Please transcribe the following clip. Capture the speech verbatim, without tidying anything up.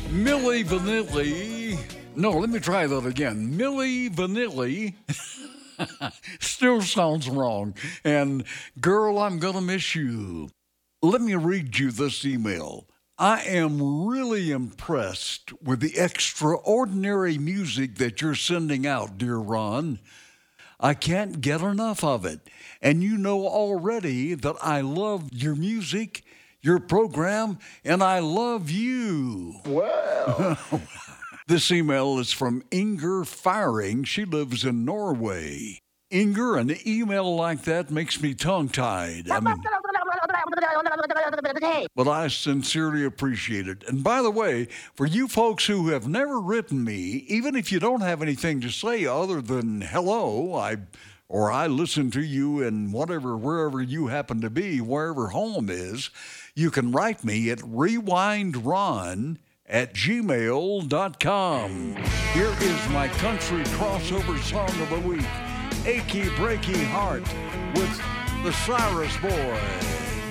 Milli Vanilli. No, let me try that again. Milli Vanilli. Still sounds wrong. And girl, I'm gonna miss you. Let me read you this email. I am really impressed with the extraordinary music that you're sending out, dear Ron. I can't get enough of it. And you know already that I love your music, your program, and I love you. Wow. This email is from Inger Firing. She lives in Norway. Inger, an email like that makes me tongue-tied. I mean, but I sincerely appreciate it. And by the way, for you folks who have never written me, even if you don't have anything to say other than hello, I or I listen to you in whatever, wherever you happen to be, wherever home is, you can write me at rewindron at gmail dot com. Here is my country crossover song of the week, Achy Breaky Heart with the Cyrus Boy.